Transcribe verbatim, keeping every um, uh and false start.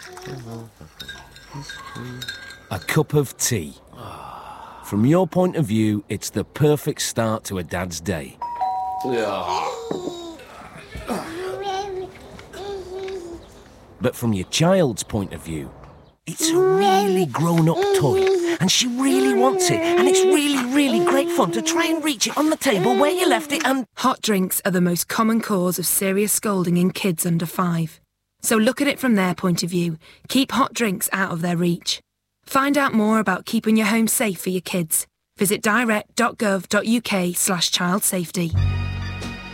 A cup of tea. From your point of view, it's the perfect start to a dad's day. But from your child's point of view, it's a really grown-up toy, and she really wants it, and it's really, really great fun to try and reach it on the table where you left it and... Hot drinks are the most common cause of serious scolding in kids under five. So look at it from their point of view. Keep hot drinks out of their reach. Find out more about keeping your home safe for your kids. Visit direct dot gov dot uk slash child safety.